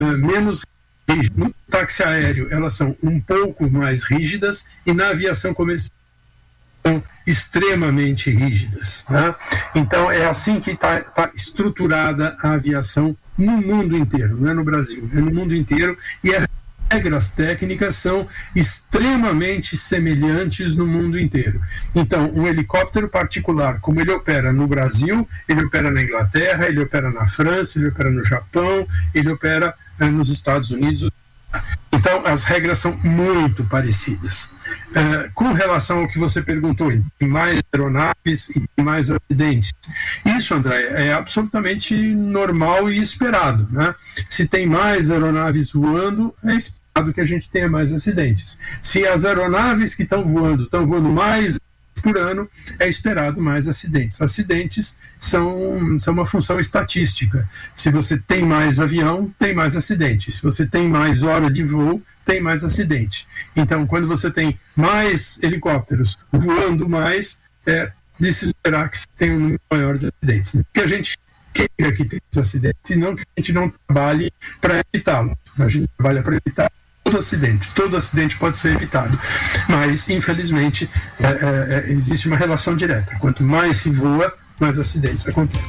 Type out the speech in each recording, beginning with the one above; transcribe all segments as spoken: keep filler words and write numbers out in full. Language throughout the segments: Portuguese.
uh, menos rígidas. No táxi aéreo, elas são um pouco mais rígidas, e na aviação comercial são extremamente rígidas, né? Então, é assim que está tá estruturada a aviação no mundo inteiro, não é no Brasil, é no mundo inteiro, e as regras técnicas são extremamente semelhantes no mundo inteiro. Então, um helicóptero particular, como ele opera no Brasil, ele opera na Inglaterra, ele opera na França, ele opera no Japão, ele opera eh, nos Estados Unidos. Então, as regras são muito parecidas. Uh, com relação ao que você perguntou, tem mais aeronaves e tem mais acidentes. Isso, André, é absolutamente normal e esperado, né? Se tem mais aeronaves voando, é esperado que a gente tenha mais acidentes. Se as aeronaves que estão voando estão voando mais por ano, é esperado mais acidentes. Acidentes são, são uma função estatística. Se você tem mais avião, tem mais acidente. Se você tem mais hora de voo, tem mais acidente. Então, quando você tem mais helicópteros voando mais, é de se esperar que você tenha um número maior de acidentes. Que a gente queira que tenha esses acidentes, e não que a gente não trabalhe para evitá-los. A gente trabalha para evitar todo acidente, todo acidente pode ser evitado, mas infelizmente é, é, existe uma relação direta. Quanto mais se voa, mais acidentes acontecem.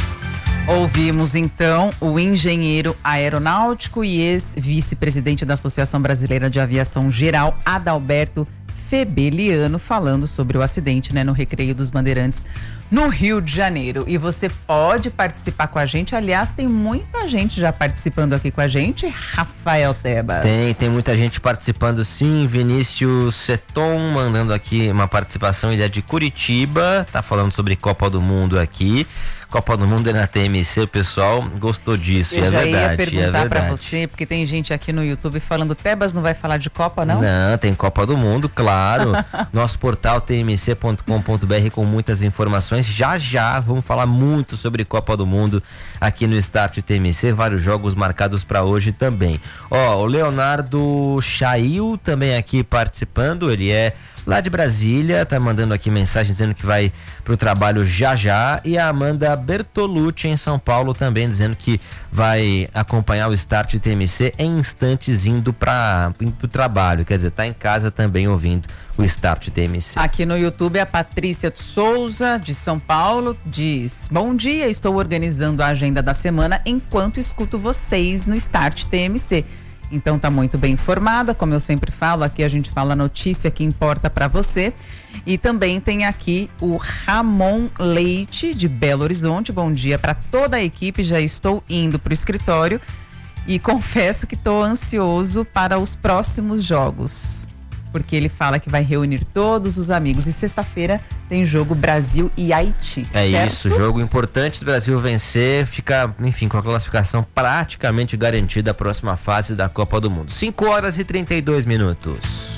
Ouvimos então o engenheiro aeronáutico e ex-vice-presidente da Associação Brasileira de Aviação Geral, Adalberto Febeliano, falando sobre o acidente, né, no Recreio dos Bandeirantes, no Rio de Janeiro. E você pode participar com a gente. Aliás, tem muita gente já participando aqui com a gente. Rafael Tebas. Tem, tem muita gente participando, sim. Vinícius Seton mandando aqui uma participação, ele é de Curitiba, tá falando sobre Copa do Mundo aqui. Copa do Mundo é na T M C, o pessoal gostou disso, Eu e é já verdade. ia perguntar é pra você, porque tem gente aqui no YouTube falando, Tebas não vai falar de Copa, não? Não, tem Copa do Mundo, claro. Nosso portal t m c ponto com ponto b r com muitas informações. Já já vamos falar muito sobre Copa do Mundo aqui no Start T M C, vários jogos marcados para hoje também. Ó, o Leonardo Chail também aqui participando, ele é lá de Brasília, tá mandando aqui mensagem dizendo que vai pro trabalho já já, e a Amanda Bertolucci em São Paulo também dizendo que vai acompanhar o Start T M C em instantes indo para o trabalho, quer dizer, tá em casa também ouvindo o Start T M C. Aqui no YouTube a Patrícia de Souza de São Paulo diz: bom dia, estou organizando a agenda da semana enquanto escuto vocês no Start T M C. Então tá muito bem informada, como eu sempre falo, aqui a gente fala a notícia que importa para você. E também tem aqui o Ramon Leite de Belo Horizonte. Bom dia para toda a equipe, já estou indo para o escritório e confesso que estou ansioso para os próximos jogos, porque ele fala que vai reunir todos os amigos. E sexta-feira tem jogo Brasil e Haiti. É certo? Isso, jogo importante. Se o Brasil vencer, fica, enfim, com a classificação praticamente garantida a próxima fase da Copa do Mundo. cinco horas e trinta e dois minutos.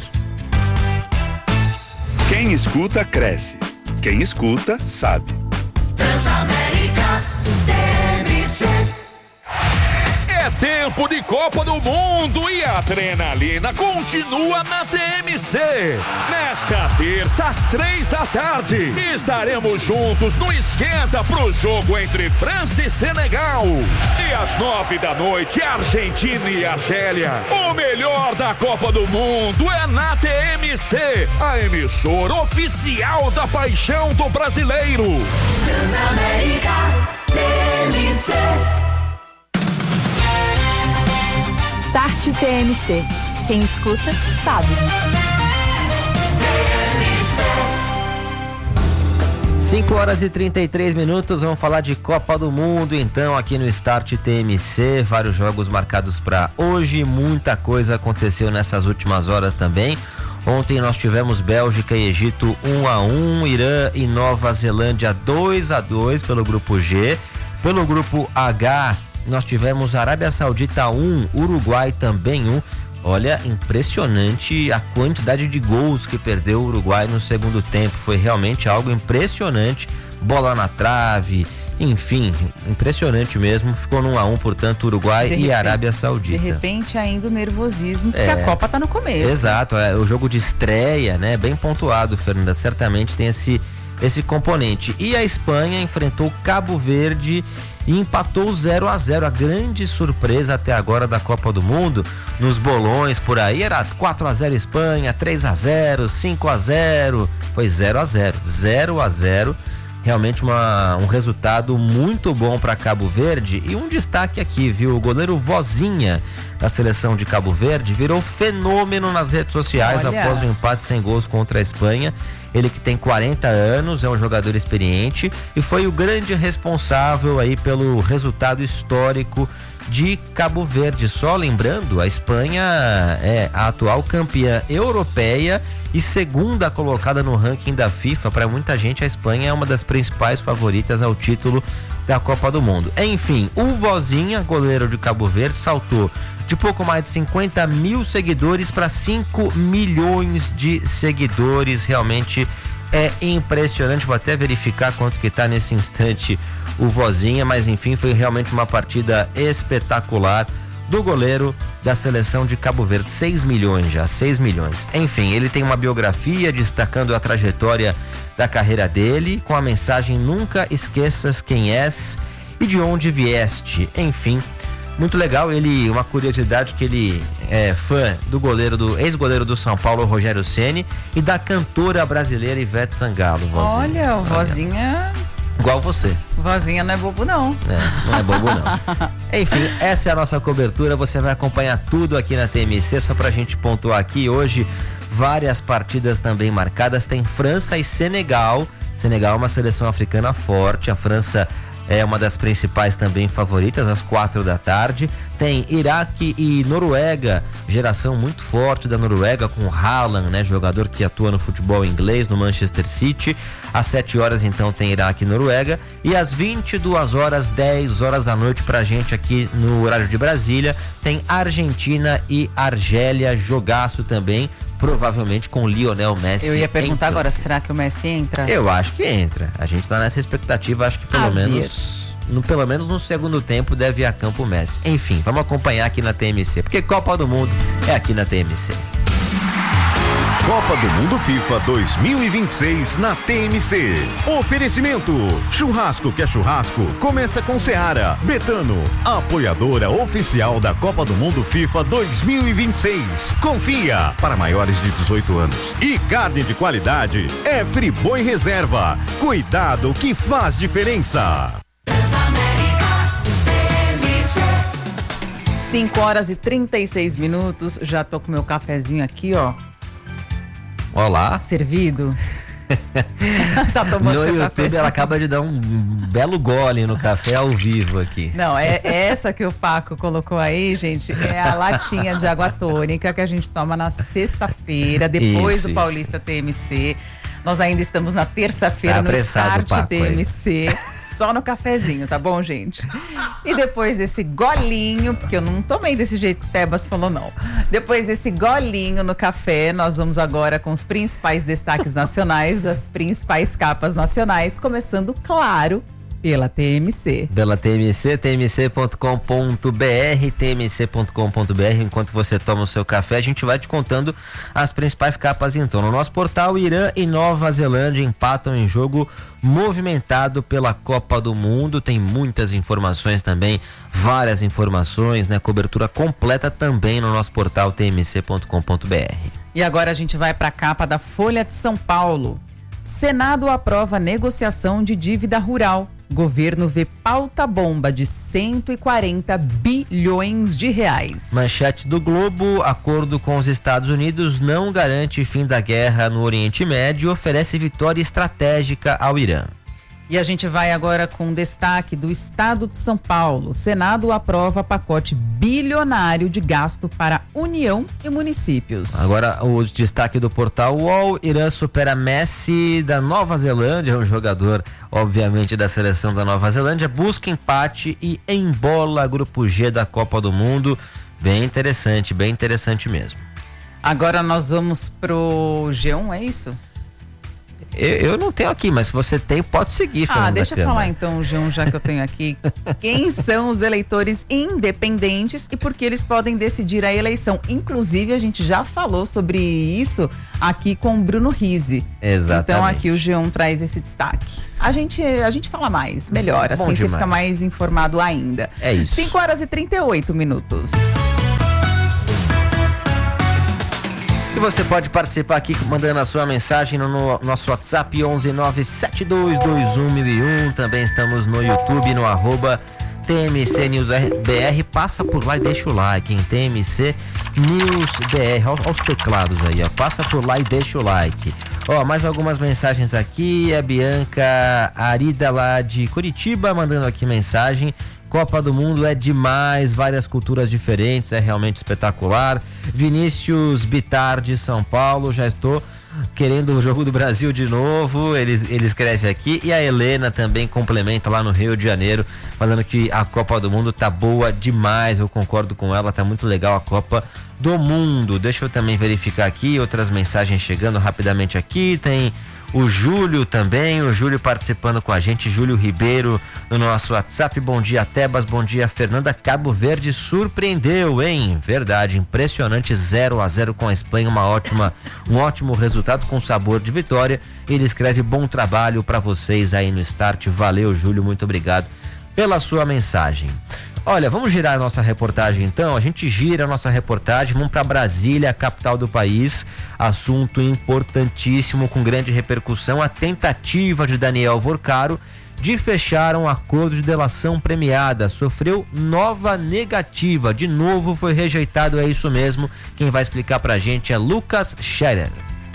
Quem escuta, cresce. Quem escuta, sabe. Transamérica T M C. É tempo de Copa do Mundo e a adrenalina continua na T M C. Nesta terça, às três da tarde, estaremos juntos no Esquenta pro jogo entre França e Senegal. E às nove da noite, Argentina e Argélia. O melhor da Copa do Mundo é na T M C, a emissora oficial da paixão do brasileiro. Transamérica T M C. Start T M C. Quem escuta, sabe. cinco horas e trinta e três minutos, vamos falar de Copa do Mundo, então, aqui no Start T M C, vários jogos marcados para hoje, muita coisa aconteceu nessas últimas horas também. Ontem nós tivemos Bélgica e Egito um a um, Irã e Nova Zelândia dois a dois pelo grupo G. Pelo grupo H, nós tivemos Arábia Saudita um, Uruguai também um. Olha, impressionante a quantidade de gols que perdeu o Uruguai no segundo tempo. Foi realmente algo impressionante. Bola na trave, enfim, impressionante mesmo. Ficou no um a um, portanto, Uruguai de e repente, Arábia Saudita. De repente, ainda o nervosismo, porque é, a Copa tá no começo. Exato, é o jogo de estreia, né? Bem pontuado, Fernanda. Certamente tem esse esse componente. E a Espanha enfrentou Cabo Verde e empatou zero a zero. A grande surpresa até agora da Copa do Mundo, nos bolões por aí, era quatro a zero Espanha, três a zero, cinco a zero, foi zero a zero. zero a zero, realmente uma, um resultado muito bom para Cabo Verde. E um destaque aqui, viu? O goleiro Vozinha, da seleção de Cabo Verde, virou fenômeno nas redes sociais. Olha, após o empate sem gols contra a Espanha. Ele que tem quarenta anos, é um jogador experiente e foi o grande responsável aí pelo resultado histórico de Cabo Verde. Só lembrando, a Espanha é a atual campeã europeia e segunda colocada no ranking da FIFA. Para muita gente, a Espanha é uma das principais favoritas ao título da Copa do Mundo. Enfim, o Vozinha, goleiro de Cabo Verde, saltou de pouco mais de cinquenta mil seguidores para cinco milhões de seguidores. Realmente é impressionante. Vou até verificar quanto que tá nesse instante o Vozinha, mas enfim, foi realmente uma partida espetacular do goleiro da seleção de Cabo Verde. seis milhões já, seis milhões. Enfim, ele tem uma biografia destacando a trajetória da carreira dele, com a mensagem: nunca esqueças quem és e de onde vieste. Enfim, muito legal. Ele, uma curiosidade, que ele é fã do goleiro, do ex-goleiro do São Paulo, Rogério Ceni, e da cantora brasileira Ivete Sangalo. Vozinha. Olha, o Vozinha... Igual você. Vozinha não é bobo, não. É, não é bobo, não. Enfim, essa é a nossa cobertura. Você vai acompanhar tudo aqui na T M C. Só pra gente pontuar aqui, hoje, várias partidas também marcadas. Tem França e Senegal. Senegal é uma seleção africana forte. A França é uma das principais também favoritas, às quatro da tarde. Tem Iraque e Noruega, geração muito forte da Noruega, com Haaland, né, jogador que atua no futebol inglês, no Manchester City. Às sete horas, então, tem Iraque e Noruega. E às vinte e duas horas, dez horas da noite, pra gente aqui no horário de Brasília, tem Argentina e Argélia, jogaço também, provavelmente com Lionel Messi. Eu ia perguntar entra. agora, será que o Messi entra? Eu acho que entra. A gente tá nessa expectativa, acho que pelo a menos no, pelo menos no segundo tempo deve ir a campo o Messi. Enfim, vamos acompanhar aqui na T M C, porque Copa do Mundo é aqui na T M C. Copa do Mundo FIFA dois mil e vinte e seis na T M C. Oferecimento: churrasco que é churrasco, começa com Seara. Betano, apoiadora oficial da Copa do Mundo FIFA dois mil e vinte e seis. Confia, para maiores de dezoito anos. E carne de qualidade é Friboi Reserva. Cuidado que faz diferença. cinco horas e trinta e seis minutos. Já tô com meu cafezinho aqui, ó. Olá. Servido. Tá tomando no seu YouTube cafezinho. ela acaba de dar um belo gole no café ao vivo aqui. Não, é essa que o Paco colocou aí, gente, é a latinha de água tônica que a gente toma na sexta-feira, depois Isso, do Paulista isso. T M C. Nós ainda estamos na terça-feira Tá no apressado, Start Paco, T M C, só no cafezinho, tá bom, gente? E depois desse golinho, porque eu não tomei desse jeito que o Tebas falou, não. Depois desse golinho no café, nós vamos agora com os principais destaques nacionais, das principais capas nacionais, começando, claro, pela T M C. Pela T M C, t m c ponto com ponto b r, t m c ponto com ponto b r. Enquanto você toma o seu café, a gente vai te contando as principais capas. Então, no nosso portal, Irã e Nova Zelândia empatam em jogo movimentado pela Copa do Mundo. Tem muitas informações também, várias informações, né? Cobertura completa também no nosso portal t m c ponto com ponto b r. E agora a gente vai para a capa da Folha de São Paulo. Senado aprova negociação de dívida rural. Governo vê pauta-bomba de cento e quarenta bilhões de reais. Manchete do Globo: acordo com os Estados Unidos não garante fim da guerra no Oriente Médio e oferece vitória estratégica ao Irã. E a gente vai agora com destaque do Estado de São Paulo. O Senado aprova pacote bilionário de gasto para União e municípios. Agora o destaque do portal U O L: Irã supera Messi da Nova Zelândia, um jogador obviamente da seleção da Nova Zelândia, busca empate e embola grupo G da Copa do Mundo. Bem interessante, bem interessante mesmo. Agora nós vamos pro G um, é isso? Eu, eu não tenho aqui, mas se você tem, pode seguir. Ah, deixa eu falar então, João, já que eu tenho aqui. Quem são os eleitores independentes e por que eles podem decidir a eleição? Inclusive, a gente já falou sobre isso aqui com o Bruno Rizzi. Exatamente. Então aqui o G um traz esse destaque. A gente, a gente fala mais, melhor, assim você fica mais informado ainda. É isso. cinco horas e trinta e oito minutos. E você pode participar aqui mandando a sua mensagem no nosso WhatsApp onze nove sete dois dois um mil e um. Também estamos no YouTube, no arroba T M C News B R. Passa por lá e deixa o like em T M C News B R. Olha os teclados aí, ó. Passa por lá e deixa o like. Ó, mais algumas mensagens aqui. A Bianca Arida lá de Curitiba mandando aqui mensagem. Copa do Mundo é demais, várias culturas diferentes, é realmente espetacular. Vinícius Bitar de São Paulo, já estou querendo o jogo do Brasil de novo, ele, ele escreve aqui. E a Helena também complementa lá no Rio de Janeiro, falando que a Copa do Mundo tá boa demais, eu concordo com ela, tá muito legal a Copa do Mundo. Deixa eu também verificar aqui, outras mensagens chegando rapidamente aqui, tem... O Júlio também, o Júlio participando com a gente, Júlio Ribeiro no nosso WhatsApp. Bom dia, Tebas, bom dia, Fernanda. Cabo Verde surpreendeu, hein? Verdade, impressionante, zero a zero com a Espanha, uma ótima, um ótimo resultado com sabor de vitória. Ele escreve bom trabalho para vocês aí no Start. Valeu, Júlio, muito obrigado pela sua mensagem. Olha, vamos girar a nossa reportagem então, a gente gira a nossa reportagem, vamos para Brasília, a capital do país, assunto importantíssimo com grande repercussão, a tentativa de Daniel Vorcaro de fechar um acordo de delação premiada, sofreu nova negativa, de novo foi rejeitado, é isso mesmo, quem vai explicar pra gente é Lucas Scherer.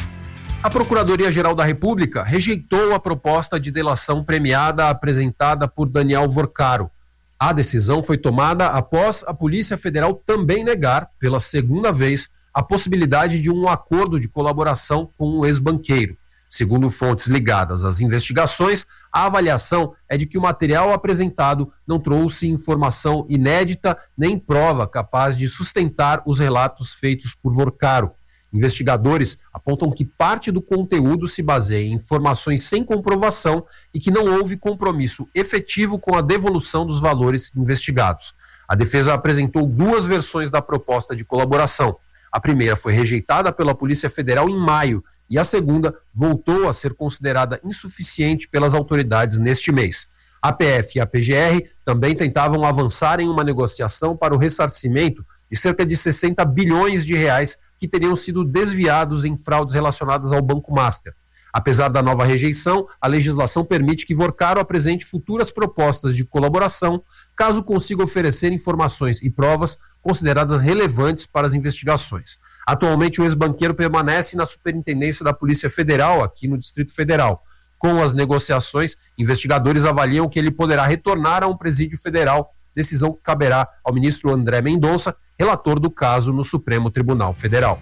A Procuradoria-Geral da República rejeitou a proposta de delação premiada apresentada por Daniel Vorcaro. A decisão foi tomada após a Polícia Federal também negar, pela segunda vez, a possibilidade de um acordo de colaboração com o ex-banqueiro. Segundo fontes ligadas às investigações, a avaliação é de que o material apresentado não trouxe informação inédita nem prova capaz de sustentar os relatos feitos por Vorcaro. Investigadores apontam que parte do conteúdo se baseia em informações sem comprovação e que não houve compromisso efetivo com a devolução dos valores investigados. A defesa apresentou duas versões da proposta de colaboração. A primeira foi rejeitada pela Polícia Federal em maio e a segunda voltou a ser considerada insuficiente pelas autoridades neste mês. A P F e a P G R também tentavam avançar em uma negociação para o ressarcimento de cerca de sessenta bilhões de reais que teriam sido desviados em fraudes relacionadas ao Banco Master. Apesar da nova rejeição, a legislação permite que Vorcaro apresente futuras propostas de colaboração, caso consiga oferecer informações e provas consideradas relevantes para as investigações. Atualmente, o ex-banqueiro permanece na Superintendência da Polícia Federal, aqui no Distrito Federal. Com as negociações, investigadores avaliam que ele poderá retornar a um presídio federal, decisão que caberá ao ministro André Mendonça, relator do caso no Supremo Tribunal Federal.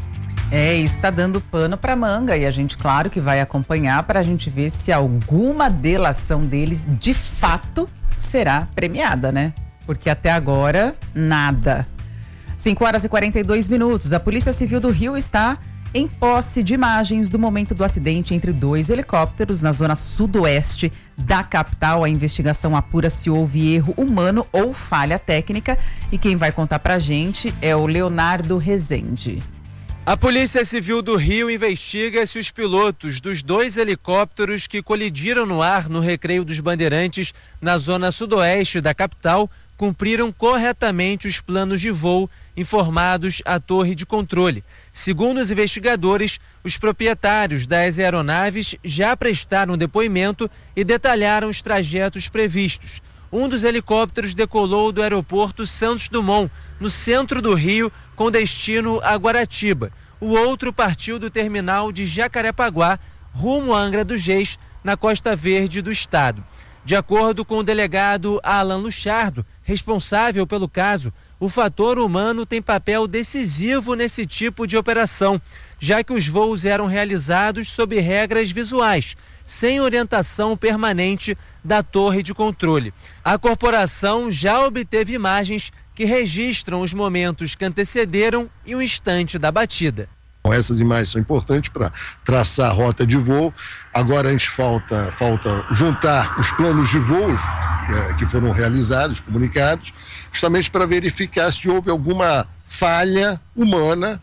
É, isso está dando pano para manga e a gente, claro, que vai acompanhar para a gente ver se alguma delação deles de fato será premiada, né? Porque até agora, nada. cinco horas e quarenta e dois minutos. A Polícia Civil do Rio está em posse de imagens do momento do acidente entre dois helicópteros na zona sudoeste da capital. A investigação apura se houve erro humano ou falha técnica. E quem vai contar pra gente é o Leonardo Rezende. A Polícia Civil do Rio investiga se os pilotos dos dois helicópteros que colidiram no ar no Recreio dos Bandeirantes, na zona sudoeste da capital, cumpriram corretamente os planos de voo informados à torre de controle. Segundo os investigadores, os proprietários das aeronaves já prestaram depoimento e detalharam os trajetos previstos. Um dos helicópteros decolou do aeroporto Santos Dumont, no centro do Rio, com destino a Guaratiba. O outro partiu do terminal de Jacarepaguá, rumo a Angra dos Reis, na Costa Verde do estado. De acordo com o delegado Alan Luchardo, responsável pelo caso, o fator humano tem papel decisivo nesse tipo de operação, já que os voos eram realizados sob regras visuais, sem orientação permanente da torre de controle. A corporação já obteve imagens que registram os momentos que antecederam e o instante da batida. Essas imagens são importantes para traçar a rota de voo. Agora a gente falta, falta juntar os planos de voos é, que foram realizados, comunicados, justamente para verificar se houve alguma falha humana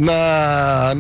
na,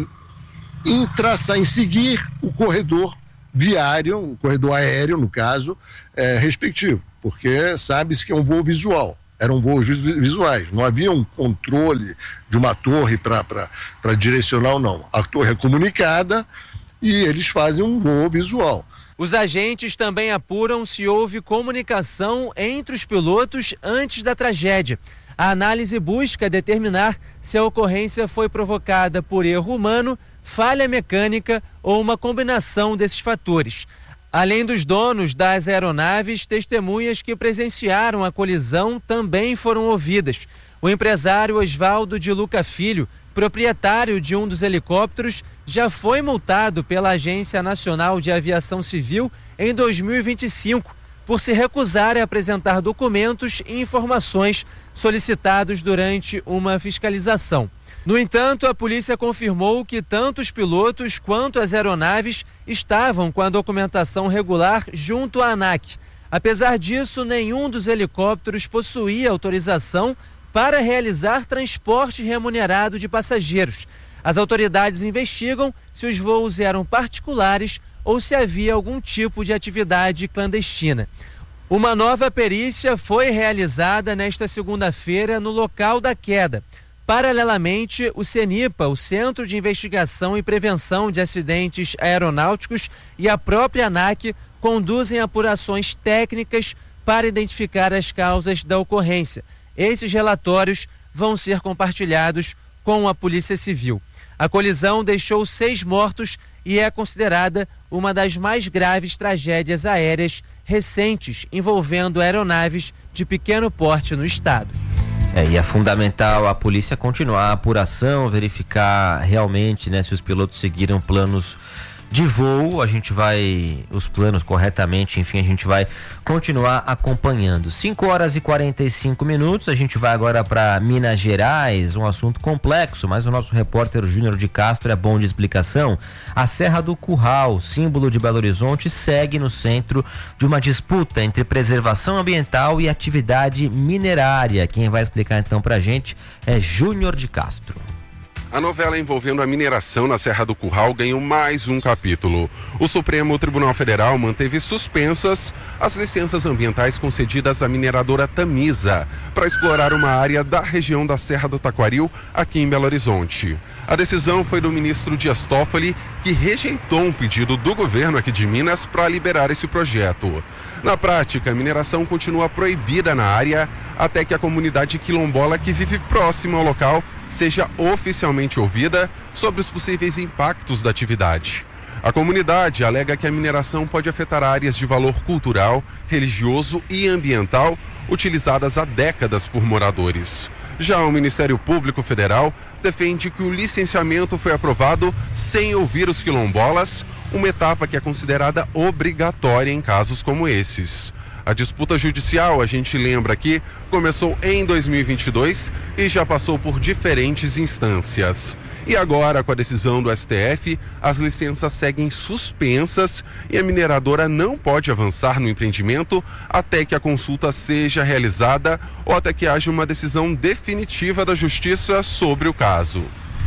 em traçar, em seguir o corredor viário, o corredor aéreo, no caso, é, respectivo, porque sabe-se que é um voo visual. Eram voos visuais, não havia um controle de uma torre para direcionar ou não. A torre é comunicada e eles fazem um voo visual. Os agentes também apuram se houve comunicação entre os pilotos antes da tragédia. A análise busca determinar se a ocorrência foi provocada por erro humano, falha mecânica ou uma combinação desses fatores. Além dos donos das aeronaves, testemunhas que presenciaram a colisão também foram ouvidas. O empresário Osvaldo de Luca Filho, proprietário de um dos helicópteros, já foi multado pela Agência Nacional de Aviação Civil em dois mil e vinte e cinco por se recusar a apresentar documentos e informações solicitados durante uma fiscalização. No entanto, a polícia confirmou que tanto os pilotos quanto as aeronaves estavam com a documentação regular junto à ANAC. Apesar disso, nenhum dos helicópteros possuía autorização para realizar transporte remunerado de passageiros. As autoridades investigam se os voos eram particulares ou se havia algum tipo de atividade clandestina. Uma nova perícia foi realizada nesta segunda-feira no local da queda. Paralelamente, o CENIPA, o Centro de Investigação e Prevenção de Acidentes Aeronáuticos, e a própria ANAC conduzem apurações técnicas para identificar as causas da ocorrência. Esses relatórios vão ser compartilhados com a Polícia Civil. A colisão deixou seis mortos e é considerada uma das mais graves tragédias aéreas recentes envolvendo aeronaves de pequeno porte no estado. É, e é fundamental a polícia continuar a apuração, verificar realmente, né, se os pilotos seguiram planos de voo. A gente vai, os planos corretamente, enfim, a gente vai continuar acompanhando. cinco horas e quarenta e cinco minutos, a gente vai agora para Minas Gerais, um assunto complexo, mas o nosso repórter Júnior de Castro é bom de explicação. A Serra do Curral, símbolo de Belo Horizonte, segue no centro de uma disputa entre preservação ambiental e atividade minerária. Quem vai explicar então pra gente é Júnior de Castro. A novela envolvendo a mineração na Serra do Curral ganhou mais um capítulo. O Supremo Tribunal Federal manteve suspensas as licenças ambientais concedidas à mineradora Tamisa para explorar uma área da região da Serra do Taquaril, aqui em Belo Horizonte. A decisão foi do ministro Dias Toffoli, que rejeitou um pedido do governo aqui de Minas para liberar esse projeto. Na prática, a mineração continua proibida na área até que a comunidade quilombola que vive próximo ao local seja oficialmente ouvida sobre os possíveis impactos da atividade. A comunidade alega que a mineração pode afetar áreas de valor cultural, religioso e ambiental utilizadas há décadas por moradores. Já o Ministério Público Federal defende que o licenciamento foi aprovado sem ouvir os quilombolas, uma etapa que é considerada obrigatória em casos como esses. A disputa judicial, a gente lembra aqui, começou em dois mil e vinte e dois e já passou por diferentes instâncias. E agora, com a decisão do S T F, as licenças seguem suspensas e a mineradora não pode avançar no empreendimento até que a consulta seja realizada ou até que haja uma decisão definitiva da Justiça sobre o caso.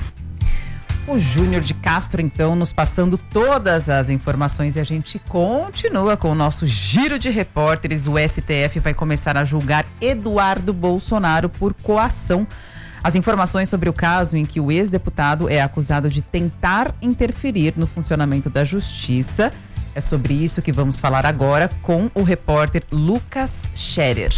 O Júnior de Castro, então, nos passando todas as informações, e a gente continua com o nosso giro de repórteres. O S T F vai começar a julgar Eduardo Bolsonaro por coação. As informações sobre o caso em que o ex-deputado é acusado de tentar interferir no funcionamento da justiça. É sobre isso que vamos falar agora com o repórter Lucas Scherer.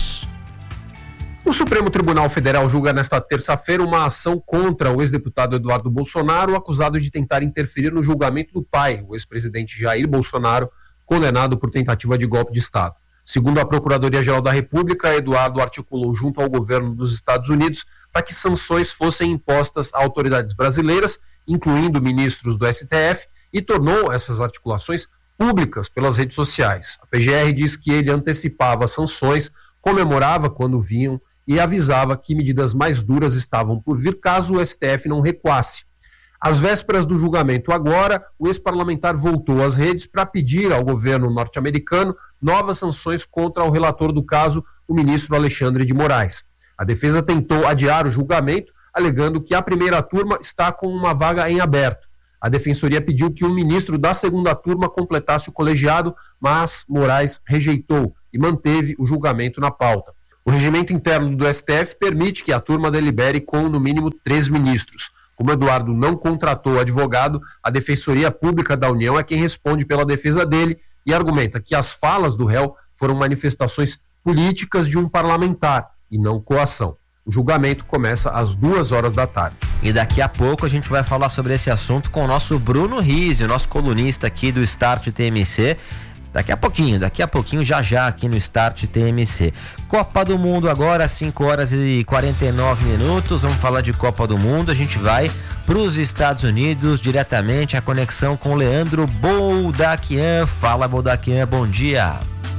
O Supremo Tribunal Federal julga nesta terça-feira uma ação contra o ex-deputado Eduardo Bolsonaro, acusado de tentar interferir no julgamento do pai, o ex-presidente Jair Bolsonaro, condenado por tentativa de golpe de Estado. Segundo a Procuradoria-Geral da República, Eduardo articulou junto ao governo dos Estados Unidos para que sanções fossem impostas a autoridades brasileiras, incluindo ministros do S T F, e tornou essas articulações públicas pelas redes sociais. A P G R diz que ele antecipava sanções, comemorava quando vinham e avisava que medidas mais duras estavam por vir caso o S T F não recuasse. Às vésperas do julgamento agora, o ex-parlamentar voltou às redes para pedir ao governo norte-americano novas sanções contra o relator do caso, o ministro Alexandre de Moraes. A defesa tentou adiar o julgamento, alegando que a primeira turma está com uma vaga em aberto. A defensoria pediu que um ministro da segunda turma completasse o colegiado, mas Moraes rejeitou e manteve o julgamento na pauta. O regimento interno do S T F permite que a turma delibere com, no mínimo, três ministros. Como Eduardo não contratou advogado, a Defensoria Pública da União é quem responde pela defesa dele e argumenta que as falas do réu foram manifestações políticas de um parlamentar e não coação. O julgamento começa às duas horas da tarde. E daqui a pouco a gente vai falar sobre esse assunto com o nosso Bruno Rizzi, nosso colunista aqui do Start T M C. Daqui a pouquinho, daqui a pouquinho, já já aqui no Start T M C. Copa do Mundo agora, cinco horas e quarenta e nove minutos. Vamos falar de Copa do Mundo. A gente vai para os Estados Unidos diretamente, a conexão com Leandro Boldaquian. Fala, Boldaquian, bom dia.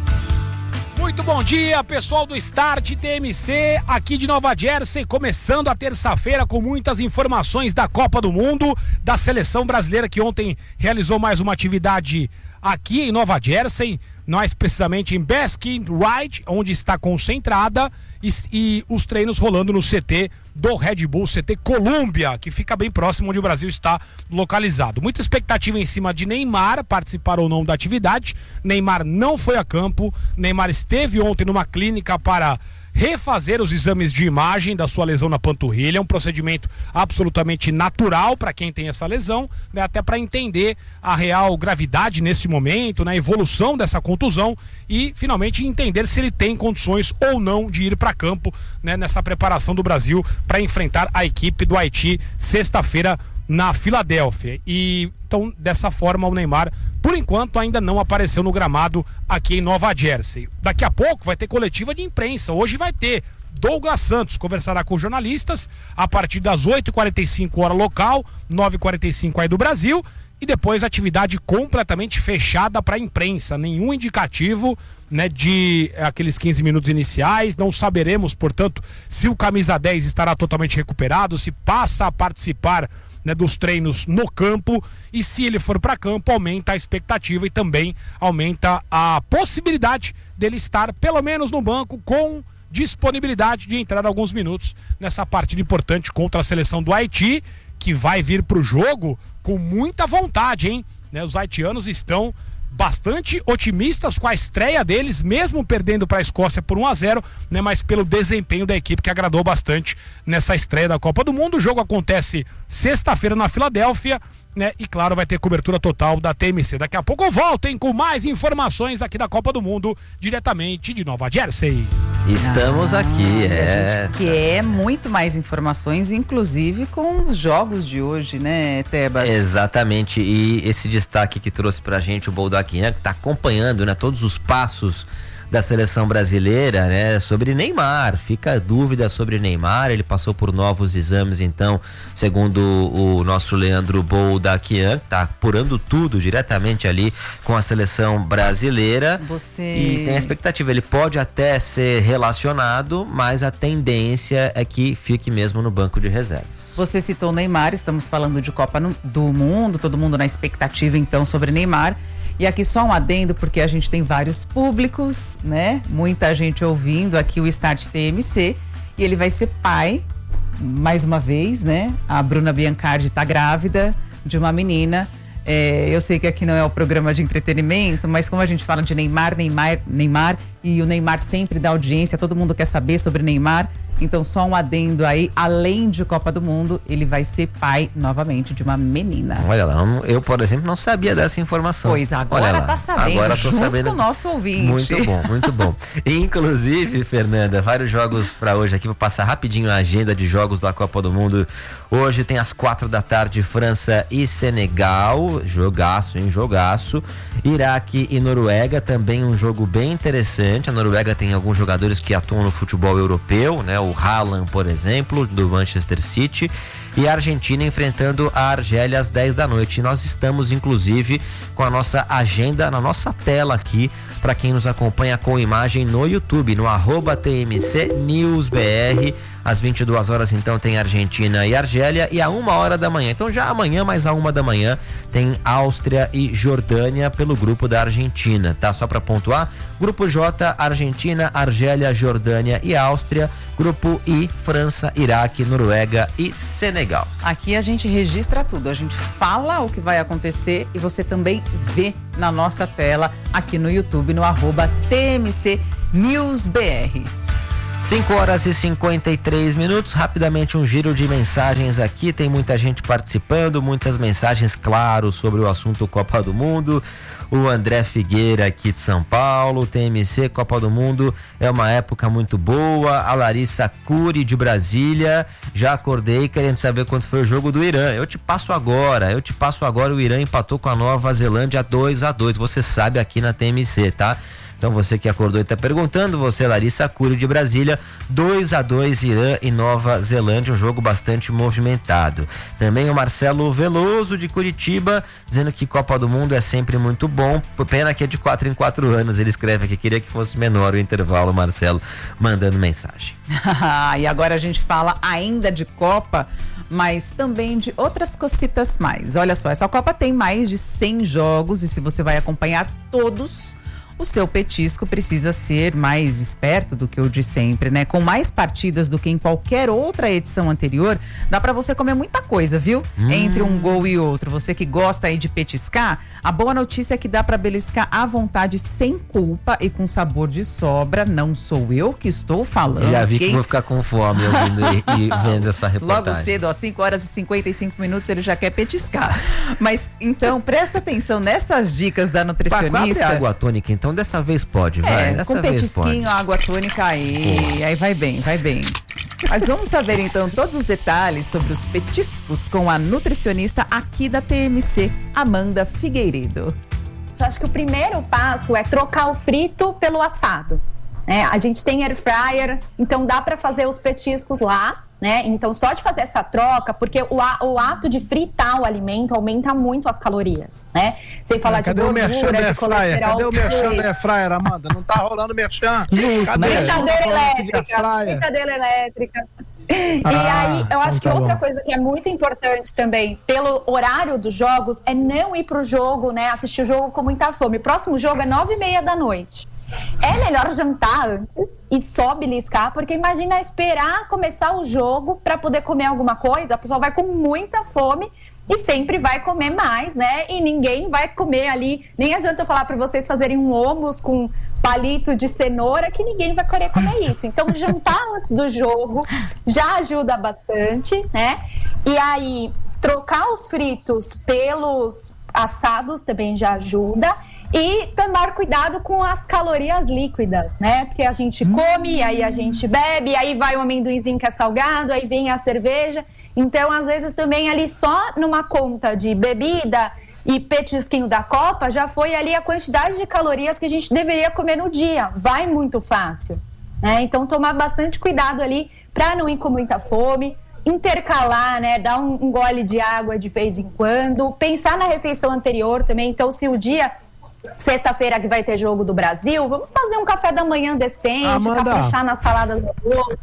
Muito bom dia, pessoal do Start T M C, aqui de Nova Jersey, começando a terça-feira com muitas informações da Copa do Mundo, da seleção brasileira que ontem realizou mais uma atividade aqui em Nova Jersey, mais precisamente em Baskin Ridge, onde está concentrada, e, e os treinos rolando no C T do Red Bull, C T Columbia, que fica bem próximo onde o Brasil está localizado. Muita expectativa em cima de Neymar participar ou não da atividade. Neymar não foi a campo, Neymar esteve ontem numa clínica para refazer os exames de imagem da sua lesão na panturrilha, um procedimento absolutamente natural para quem tem essa lesão, né, até para entender a real gravidade nesse momento, na, né, evolução dessa contusão e finalmente entender se ele tem condições ou não de ir para campo, né, nessa preparação do Brasil para enfrentar a equipe do Haiti sexta-feira na Filadélfia. E então, dessa forma, o Neymar, por enquanto, ainda não apareceu no gramado aqui em Nova Jersey. Daqui a pouco vai ter coletiva de imprensa. Hoje vai ter. Douglas Santos conversará com jornalistas a partir das oito e quarenta e cinco hora local, nove e quarenta e cinco aí do Brasil, e depois atividade completamente fechada para a imprensa. Nenhum indicativo, né, de aqueles quinze minutos iniciais. Não saberemos, portanto, se o camisa dez estará totalmente recuperado, se passa a participar, né, dos treinos no campo, e se ele for para campo, aumenta a expectativa e também aumenta a possibilidade dele estar pelo menos no banco com disponibilidade de entrar alguns minutos nessa partida importante contra a seleção do Haiti, que vai vir para o jogo com muita vontade, hein? Né, os haitianos estão bastante otimistas com a estreia deles, mesmo perdendo para a Escócia por um a zero, né, mas pelo desempenho da equipe que agradou bastante nessa estreia da Copa do Mundo. O jogo acontece sexta-feira na Filadélfia, né, e claro, vai ter cobertura total da T M C. Daqui a pouco eu volto, hein, com mais informações aqui da Copa do Mundo, diretamente de Nova Jersey. Estamos ah, aqui, é. A gente quer muito mais informações, inclusive com os jogos de hoje, né, Tebas? Exatamente, e esse destaque que trouxe pra gente o Boldaquian, que tá acompanhando, né, todos os passos da seleção brasileira, né, sobre Neymar. Fica a dúvida sobre Neymar, ele passou por novos exames, então, segundo o nosso Leandro Boldaquian, tá apurando tudo diretamente ali com a seleção brasileira. Você... E tem a expectativa, ele pode até ser relacionado, mas a tendência é que fique mesmo no banco de reservas. Você citou Neymar, estamos falando de Copa no, do Mundo, todo mundo na expectativa então sobre Neymar. E aqui só um adendo, porque a gente tem vários públicos, né? Muita gente ouvindo aqui o Start T M C. E ele vai ser pai, mais uma vez, né? A Bruna Biancardi tá grávida de uma menina. É, eu sei que aqui não é o programa de entretenimento, mas como a gente fala de Neymar, Neymar, Neymar, e o Neymar sempre dá audiência, todo mundo quer saber sobre Neymar. Então, só um adendo aí, além de Copa do Mundo, ele vai ser pai novamente de uma menina. Olha lá, eu, por exemplo, não sabia dessa informação. Pois agora tá sabendo, agora tô junto sabendo. Com o nosso ouvinte. Muito bom, muito bom. Inclusive, Fernanda, vários jogos para hoje aqui, vou passar rapidinho a agenda de jogos da Copa do Mundo. Hoje tem às quatro da tarde França e Senegal, jogaço, hein, jogaço. Iraque e Noruega, também um jogo bem interessante. A Noruega tem alguns jogadores que atuam no futebol europeu, né? O Haaland, por exemplo, do Manchester City. e a Argentina enfrentando a Argélia às dez da noite. E nós estamos, inclusive, com a nossa agenda na nossa tela aqui, para quem nos acompanha com imagem no YouTube, no arroba T M C News B R. Às vinte e duas horas, então, tem Argentina e Argélia, e a uma hora da manhã. Então, já amanhã, mais a uma da manhã, tem Áustria e Jordânia pelo grupo da Argentina, tá? Só para pontuar, grupo J, Argentina, Argélia, Jordânia e Áustria. Grupo I, França, Iraque, Noruega e Senegal. Aqui a gente registra tudo, a gente fala o que vai acontecer e você também vê na nossa tela aqui no YouTube, no arroba T M C News B R. cinco horas e cinquenta e três minutos, rapidamente um giro de mensagens aqui, tem muita gente participando, muitas mensagens, claro, sobre o assunto Copa do Mundo. O André Figueira aqui de São Paulo, T M C, Copa do Mundo é uma época muito boa. A Larissa Cury de Brasília, já acordei querendo saber quanto foi o jogo do Irã. Eu te passo agora, eu te passo agora, o Irã empatou com a Nova Zelândia dois a dois, você sabe, aqui na T M C, tá? Então você que acordou e está perguntando, você, Larissa Cury de Brasília, dois a dois Irã e Nova Zelândia, um jogo bastante movimentado. Também o Marcelo Veloso de Curitiba, dizendo que Copa do Mundo é sempre muito bom, pena que é de quatro em quatro anos, ele escreve aqui, queria que fosse menor o intervalo, Marcelo, mandando mensagem. E agora a gente fala ainda de Copa, mas também de outras cocitas mais. Olha só, essa Copa tem mais de cem jogos e se você vai acompanhar todos, o seu petisco precisa ser mais esperto do que o de sempre, né? Com mais partidas do que em qualquer outra edição anterior, dá pra você comer muita coisa, viu? Hum. Entre um gol e outro. Você que gosta aí de petiscar, a boa notícia é que dá pra beliscar à vontade, sem culpa e com sabor de sobra. Não sou eu que estou falando. Já vi quem... que vou ficar com fome ouvindo e, e vendo essa reportagem. Logo cedo, às cinco horas e cinquenta e cinco minutos, ele já quer petiscar. Mas, então, presta atenção nessas dicas da nutricionista. Abre água tônica, então. Então dessa vez pode, vai. É, dessa com vez petisquinho, pode. água tônica aí, aí vai bem, vai bem. Mas vamos saber então todos os detalhes sobre os petiscos com a nutricionista aqui da T M C, Amanda Figueiredo. Eu acho que o primeiro passo é trocar o frito pelo assado. É, a gente tem air fryer, então dá para fazer os petiscos lá, né? Então só de fazer essa troca, porque o, o ato de fritar o alimento aumenta muito as calorias, né? Sem falar ah, de gordura, de colesterol. Cadê o merchan da air fryer, Amanda? Não tá rolando merchan. Fritadeira elétrica, fritadeira elétrica. E ah, aí, eu acho então tá que outra bom. Coisa que é muito importante também, pelo horário dos jogos, é não ir pro jogo, né? Assistir o jogo com muita fome. O próximo jogo é nove e meia da noite. É melhor jantar antes e só beliscar, porque imagina esperar começar o jogo para poder comer alguma coisa, a pessoa vai com muita fome e sempre vai comer mais, né? E ninguém vai comer ali, nem adianta eu falar para vocês fazerem um hummus com palito de cenoura, que ninguém vai querer comer isso. Então, jantar antes do jogo já ajuda bastante, né? E aí, trocar os fritos pelos assados também já ajuda. E tomar cuidado com as calorias líquidas, né? Porque a gente come, aí a gente bebe, aí vai o amendoinzinho que é salgado, aí vem a cerveja. Então, às vezes, também ali só numa conta de bebida e petisquinho da Copa, já foi ali a quantidade de calorias que a gente deveria comer no dia. Vai muito fácil, né? Então, tomar bastante cuidado ali para não ir com muita fome. Intercalar, né? Dar um, um gole de água de vez em quando. Pensar na refeição anterior também. Então, se o dia... Sexta-feira que vai ter jogo do Brasil, vamos fazer um café da manhã decente, Amanda, caprichar na salada do almoço.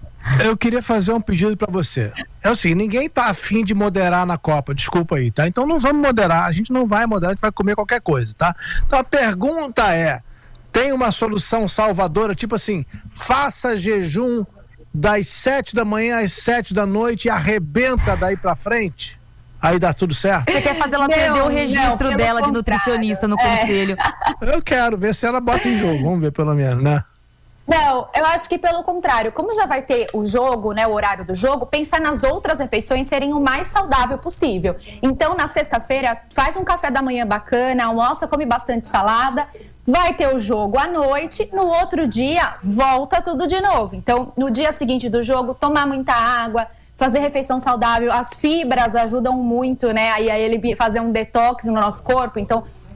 Eu queria fazer um pedido pra você. É assim, ninguém tá afim de moderar na Copa, desculpa aí, tá? Então não vamos moderar, a gente não vai moderar, a gente vai comer qualquer coisa, tá? Então a pergunta é, tem uma solução salvadora, tipo assim, faça jejum das sete da manhã às sete da noite e arrebenta daí pra frente? Aí dá tudo certo? Você quer fazer ela não, perder o registro não, dela de nutricionista no é. conselho? Eu quero ver se ela bota em jogo, vamos ver pelo menos, né? Não, eu acho que pelo contrário, como já vai ter o jogo, né, o horário do jogo, pensar nas outras refeições serem o mais saudável possível. Então, na sexta-feira, faz um café da manhã bacana, almoça, come bastante salada, vai ter o jogo à noite, no outro dia, volta tudo de novo. Então, no dia seguinte do jogo, tomar muita água, fazer refeição saudável, as fibras ajudam muito, né, aí a ele fazer um detox no nosso corpo, então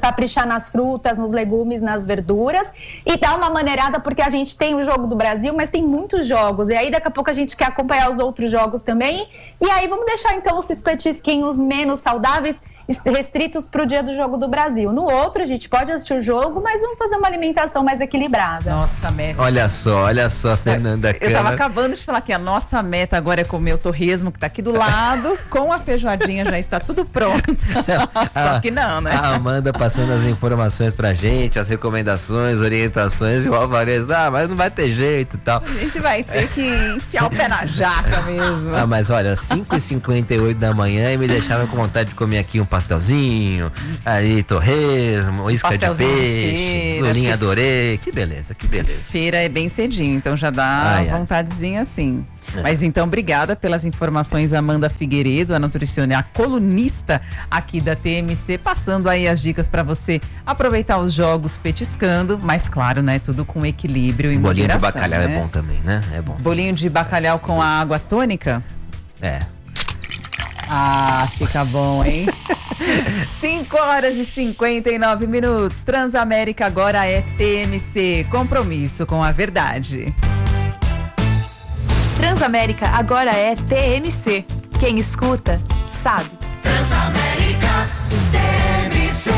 caprichar nas frutas, nos legumes, nas verduras e dar uma maneirada, porque a gente tem o jogo do Brasil, mas tem muitos jogos, e aí daqui a pouco a gente quer acompanhar os outros jogos também, e aí vamos deixar então esses petisquinhos menos saudáveis restritos para o dia do jogo do Brasil. No outro, a gente pode assistir o jogo, mas vamos fazer uma alimentação mais equilibrada. Nossa, meta. Olha só, olha só, Fernanda Eu tava acabando de falar que a nossa meta agora é comer o torresmo que tá aqui do lado, com a feijoadinha já está tudo pronto. Só que não, né? A Amanda passando as informações pra gente, as recomendações, orientações, e o Alvarez, ah, mas não vai ter jeito e tal. A gente vai ter que enfiar o pé na jaca mesmo. Ah, mas olha, cinco e cinquenta e oito da manhã e me deixaram com vontade de comer aqui um pastelzinho, aí torresmo, isca de peixe, lulinha adorei, que beleza, que beleza. Feira é bem cedinho, então já dá ai, vontadezinha assim. É. Mas então, obrigada pelas informações, Amanda Figueiredo, a nutricionista, a colunista aqui da T M C, passando aí as dicas para você aproveitar os jogos petiscando, mas claro, né, tudo com equilíbrio e bolinho moderação. Bolinho de bacalhau né? é bom também, né? É bom. Bolinho de bacalhau com a água tônica? É. Ah, fica bom, hein? cinco horas e cinquenta e nove minutos. Transamérica agora é T M C. Compromisso com a verdade. Transamérica agora é T M C. Quem escuta, sabe. Transamérica T M C.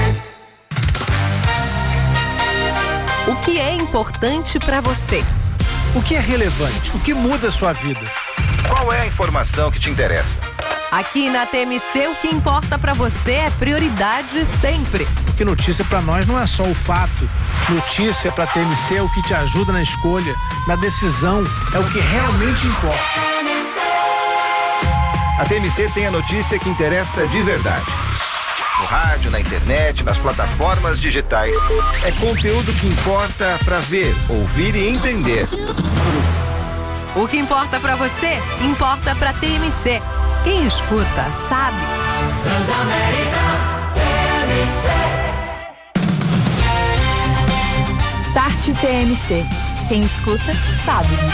O que é importante para você? O que é relevante? O que muda a sua vida? Qual é a informação que te interessa? Aqui na T M C, o que importa pra você é prioridade sempre. Porque notícia pra nós não é só o fato. Notícia pra T M C é o que te ajuda na escolha, na decisão, é o que realmente importa. A T M C tem a notícia que interessa de verdade. No rádio, na internet, nas plataformas digitais. É conteúdo que importa pra ver, ouvir e entender. O que importa pra você, importa pra T M C. Quem escuta, sabe. Transamérica T M C. Start T M C. Quem escuta, sabe.